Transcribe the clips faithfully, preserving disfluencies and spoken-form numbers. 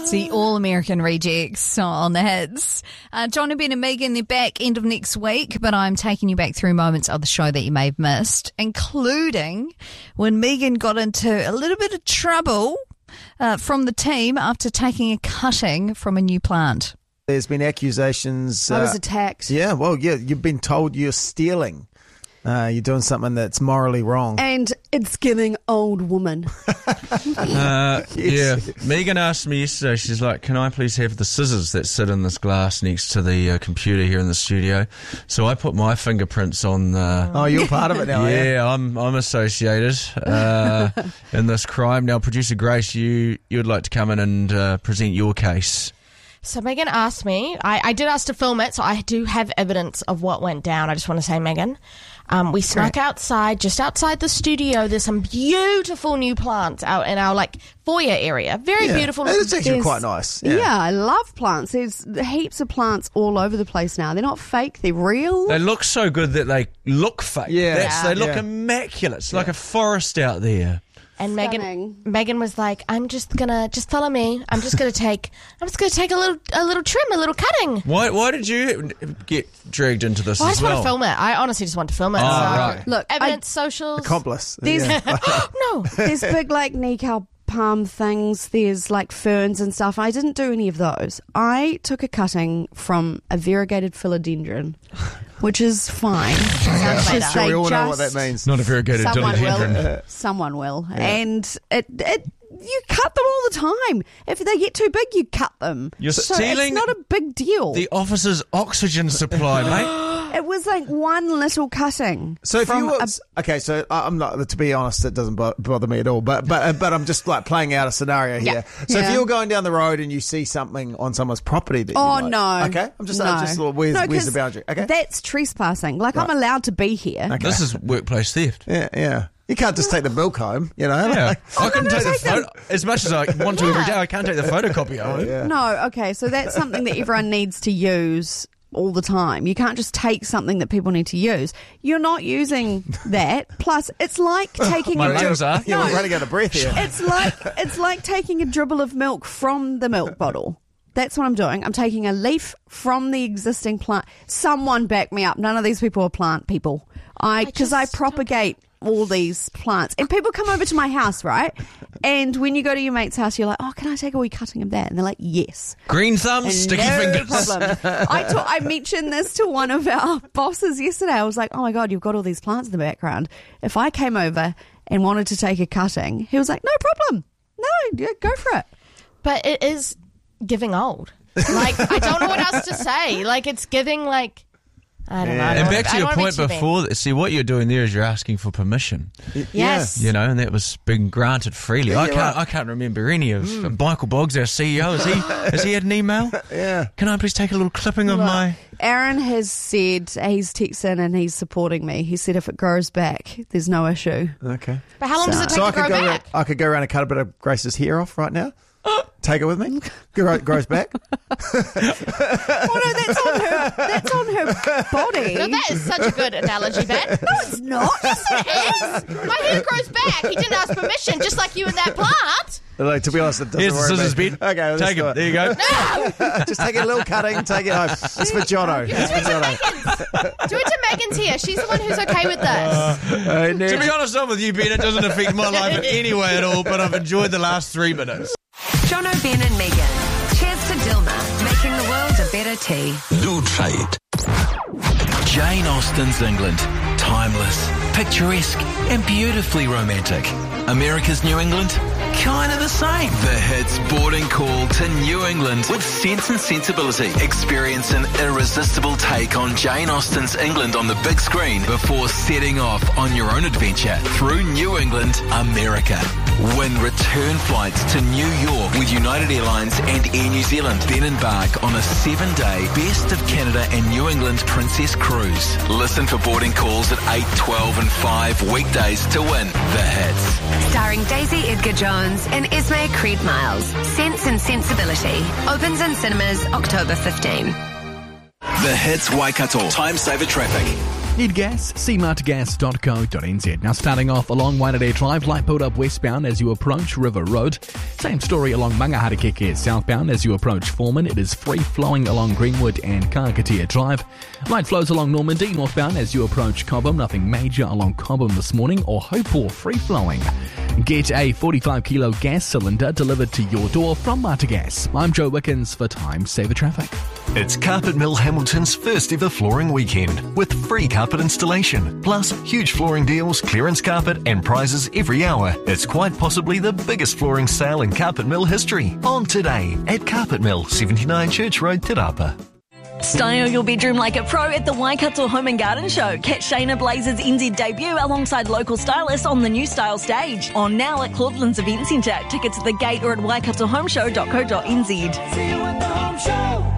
It's the All-American Rejects on the hits. Uh, John, Ben and Megan, they're back end of next week, but I'm taking you back through moments of the show that you may have missed, including when Megan got into a little bit of trouble uh, from the team after taking a cutting from a new plant. There's been accusations. I was uh, attacked. Yeah, well, yeah, you've been told you're stealing. Uh, you're doing something that's morally wrong. And it's giving old woman. Uh, yeah, Megan asked me yesterday, she's like, can I please have the scissors that sit in this glass next to the uh, computer here in the studio? So I put my fingerprints on the... Oh, you're part of it now, yeah, yeah? I'm I'm associated uh, in this crime. Now, producer Grace, you, you would like to come in and uh, present your case. So Megan asked me, I, I did ask to film it, so I do have evidence of what went down. I just want to say, Megan, um, we snuck Great. outside, just outside the studio. There's some beautiful new plants out in our like foyer area. Very Yeah. beautiful. It's actually There's- quite nice. Yeah. Yeah. I love plants. There's heaps of plants all over the place now. They're not fake, they're real. They look so good that they look fake. Yeah. That's, They look Yeah. immaculate. It's like a forest out there. And Megan, Stunning. Megan was like, "I'm just gonna just follow me. I'm just gonna take, I'm just gonna take a little, a little trim, a little cutting. Why Why did you get dragged into this Well, I as just well? want to film it. I honestly just want to film it. Oh, so. right. Look, I- Evidence, socials. Accomplice. There's- Yeah. No. There's big like Nikau palm things. There's like ferns and stuff. I didn't do any of those. I took a cutting from a variegated philodendron, which is fine. Sounds I'm better. sure we They all know what just- that means. Not a variegated Someone philodendron. will. Someone will. And it, it, you cut them all the time. If they get too big, you cut them. You're so stealing It's not a big deal. The officer's oxygen supply, mate. It was like one little cutting. So if from you were, a- okay, so I- I'm not, to be honest, it doesn't bo- bother me at all. But but but I'm just like playing out a scenario here. So Yeah. if you're going down the road and you see something on someone's property that Oh you like, no! okay, I'm just no. I'm just where's, No, where's the 'cause boundary? Okay, that's trespassing. Like I'm Right. allowed to be here. Okay. This is workplace theft. yeah, yeah. You can't just take the milk home, you know. Yeah, Like, I can no, take the take them. photo as much as I want to every day. I can't take the photocopy of it. yeah. No, okay, so that's something that everyone needs to use all the time. You can't just take something that people need to use. You're not using that. Plus, it's like taking My a lungs are. Yeah, No. we're running out of breath here. It's like it's like taking a dribble of milk from the milk bottle. That's what I'm doing. I'm taking a leaf from the existing plant. Someone back me up. None of these people are plant people. I because I, just propagate all these plants, and people come over to my house, right? And when you go to your mate's house, you're like, "Oh, can I take a wee cutting of that?" And they're like, "Yes." Green thumbs, And sticky no fingers. problem. I, ta- I mentioned this to one of our bosses yesterday. I was like, "Oh my god, you've got all these plants in the background. If I came over and wanted to take a cutting," he was like, "No problem. No, yeah, go for it." But it is giving old. Like, I don't know what else to say. Like, it's giving, like, I don't know. I And don't back wanna- to I your don't wanna point be too mean. before, see what you're doing there is you're asking for permission. Yes. You know, and that was been granted freely. I you're can't. right. I can't remember any of Michael Boggs, our C E O. Has he? Has he had an email? Yeah. Can I please take a little clipping of my? Aaron has said, he's texted and he's supporting me. He said if it grows back, there's no issue. Okay. But how long does it take So I to grow could go. back? I could go around and cut a bit of Grace's hair off right now. Take it with me. Grow, grows back. Oh no, that's on her. That's on her body. No, that is such a good analogy, Ben. No, it's not. Yes, it is. My hair grows back. He didn't ask permission, just like you in that plant. Like, to be honest, it doesn't Here's the worry scissors, me. Ben. Okay, well, Take let's it. do There you go. Just take a little cutting, take it home. It's for Jono. It's for Jono. Do it to Megan's here. She's the one who's okay with this. Uh, To next. be honest, I'm with you, Ben. It doesn't affect my life in any way at all. But I've enjoyed the last three minutes. Jono, Ben and Megan. Cheers to Dilma, making the world a better tea. Do trade. Jane Austen's England. Timeless, picturesque, and beautifully romantic. America's New England? Kind of the same. The hits boarding call to New England with Sense and Sensibility. Experience an irresistible take on Jane Austen's England on the big screen before setting off on your own adventure through New England, America. Win return flights to New York with United Airlines and Air New Zealand. Then embark on a seven-day Best of Canada and New England Princess Cruise. Listen for boarding calls at eight, twelve and five weekdays to win the hits. Starring Daisy Edgar Jones and Esme Creed Miles. Sense and Sensibility. Opens in cinemas October fifteenth. The hits Waikato. Time saver traffic. Need gas? see marta gas dot co dot n z. Now starting off along Waitanere Drive, light build up westbound as you approach River Road. Same story along Mangaharakeke southbound as you approach Foreman. It is free flowing along Greenwood and Kakatia Drive. Light flows along Normandy northbound as you approach Cobham. Nothing major along Cobham this morning or Hopewell free flowing. Get a forty-five kilo gas cylinder delivered to your door from Marta Gas. I'm Joe Wickens for Time Saver Traffic. It's Carpet Mill Hamilton's first ever flooring weekend with free carpet installation, plus huge flooring deals, clearance carpet and prizes every hour. It's quite possibly the biggest flooring sale in Carpet Mill history. On today at Carpet Mill, seventy-nine Church Road, Te Rapa. Style your bedroom like a pro at the Waikato Home and Garden Show. Catch Shayna Blazer's N Z debut alongside local stylists on the new style stage. On now at Claudelands Event Centre. Tickets at the gate or at waikato home show dot co dot n z. See you at the home show.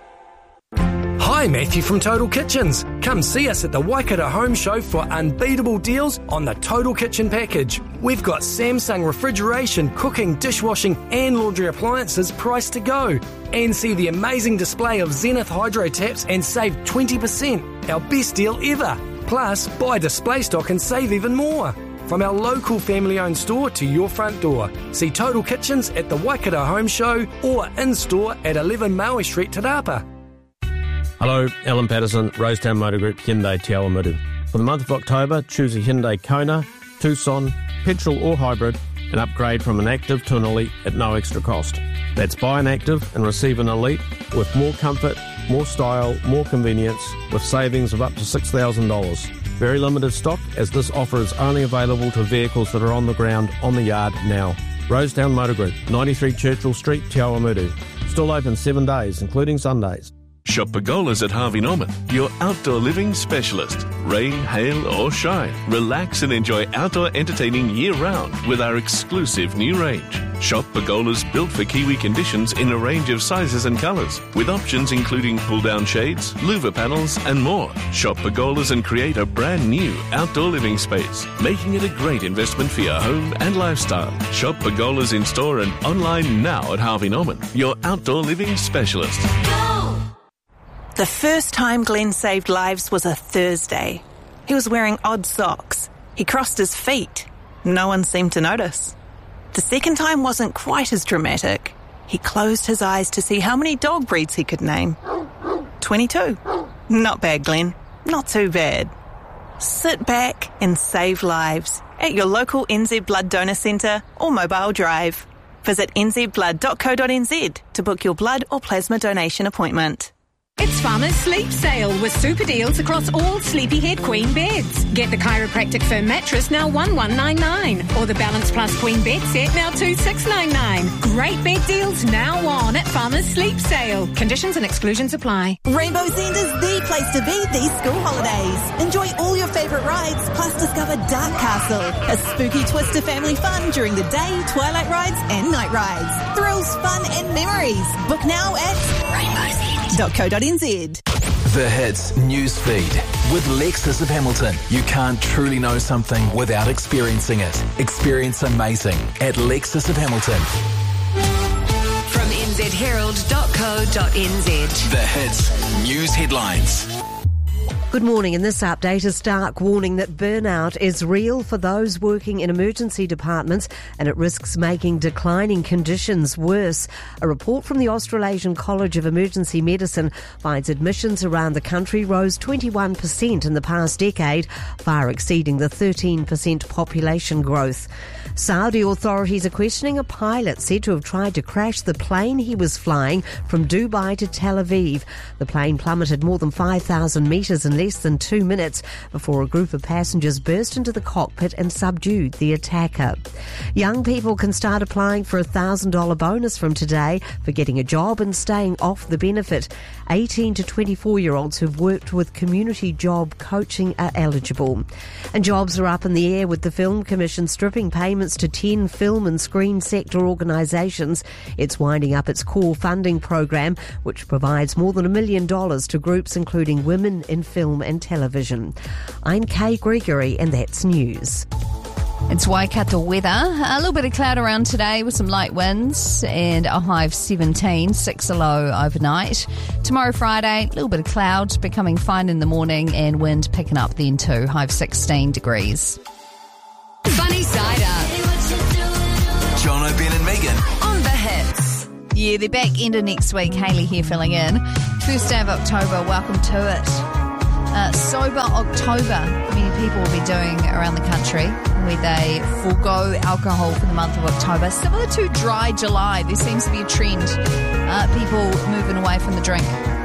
Hi, Matthew from Total Kitchens. Come see us at the Waikato Home Show for unbeatable deals on the Total Kitchen package. We've got Samsung refrigeration, cooking, dishwashing and laundry appliances priced to go. And see the amazing display of Zenith Hydro taps and save twenty percent. Our best deal ever. Plus, buy display stock and save even more. From our local family-owned store to your front door. See Total Kitchens at the Waikato Home Show or in-store at eleven Maui Street, Te Rapa. Hello, Alan Patterson, Rosetown Motor Group, Hyundai Te Awamutu. For the month of October, choose a Hyundai Kona, Tucson, petrol or hybrid, and upgrade from an Active to an Elite at no extra cost. That's buy an Active and receive an Elite with more comfort, more style, more convenience, with savings of up to six thousand dollars. Very limited stock, as this offer is only available to vehicles that are on the ground, on the yard now. Rosetown Motor Group, ninety-three Churchill Street, Te Awamutu. Still open seven days, including Sundays. Shop Pergolas at Harvey Norman, your outdoor living specialist. Rain, hail or shine, relax and enjoy outdoor entertaining year-round with our exclusive new range. Shop Pergolas built for Kiwi conditions in a range of sizes and colours, with options including pull-down shades, louver panels and more. Shop Pergolas and create a brand new outdoor living space, making it a great investment for your home and lifestyle. Shop Pergolas in store and online now at Harvey Norman, your outdoor living specialist. The first time Glenn saved lives was a Thursday. He was wearing odd socks. He crossed his feet. No one seemed to notice. The second time wasn't quite as dramatic. He closed his eyes to see how many dog breeds he could name. twenty-two. Not bad, Glenn. Not too bad. Sit back and save lives at your local N Z Blood Donor Centre or Mobile Drive. Visit n z blood dot co dot n z to book your blood or plasma donation appointment. It's Farmer's Sleep Sale with super deals across all Sleepyhead Queen beds. Get the chiropractic firm mattress now one one nine nine or the Balance Plus Queen bed set now two six nine nine. Great bed deals now on at Farmer's Sleep Sale. Conditions and exclusions apply. Rainbow's End is the place to be these school holidays. Enjoy all your favourite rides, plus discover Dark Castle, a spooky twist to family fun during the day, twilight rides and night rides. Thrills, fun and memories. Book now at rainbows end dot co dot n z. The Hits news feed with Lexus of Hamilton. You can't truly know something without experiencing it. Experience amazing at Lexus of Hamilton. From n z herald dot co dot n z. The Hits news headlines. Good morning. In this update, a stark warning that burnout is real for those working in emergency departments and it risks making declining conditions worse. A report from the Australasian College of Emergency Medicine finds admissions around the country rose twenty-one percent in the past decade, far exceeding the thirteen percent population growth. Saudi authorities are questioning a pilot said to have tried to crash the plane he was flying from Dubai to Tel Aviv. The plane plummeted more than five thousand metres in less than two minutes before a group of passengers burst into the cockpit and subdued the attacker. Young people can start applying for a one thousand dollars bonus from today for getting a job and staying off the benefit. eighteen to twenty-four-year-olds who've worked with community job coaching are eligible. And jobs are up in the air with the Film Commission stripping payments to ten film and screen sector organisations. It's winding up its core funding program, which provides more than a million dollars to groups including Women in Film and Television. I'm Kay Gregory, and that's news. It's Waikato weather. A little bit of cloud around today with some light winds and a high of seventeen, six a low overnight. Tomorrow, Friday, a little bit of cloud, becoming fine in the morning and wind picking up then too, high of sixteen degrees. Funny Side Up. John O'Ben and Megan. On the hits. Yeah, they're back end of next week. Hayley here filling in. First day of October, welcome to it. Uh, Sober October, many people will be doing around the country, where they forego alcohol for the month of October. Similar to Dry July, there seems to be a trend. Uh, people moving away from the drink